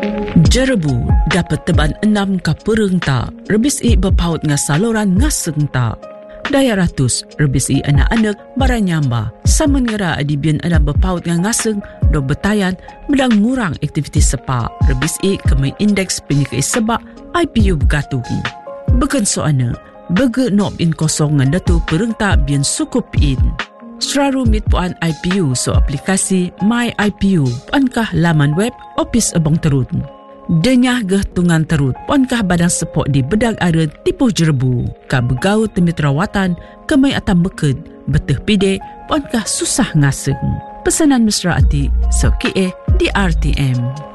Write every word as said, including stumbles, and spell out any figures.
Jerebu dapat teban enam ka pereng ta, rebis i berpaut nga saluran ngaseng ta. Daya ratus, rebis i anak-anak baranyamba. Saman ngera adibian ana berpaut nga ngaseng, do betayan, medang ngurang aktivitas sepa. Rebis i kemai indeks penyikai sebak I P U bergatung. Beken soana, bege nob in kosong ngan datu pereng ta bian sukup in. Seraru mit puan I P U so aplikasi My I P U, puankah laman web Opis Abang Terun. Denyah geh tungan terut, puankah badang sepok di bedag ada tipu Jerebu. Ka begau temit rawatan, kemai atam beked, beteh pide, puankah susah ngaseng. Pesanan mesra ati, so kie di R T M.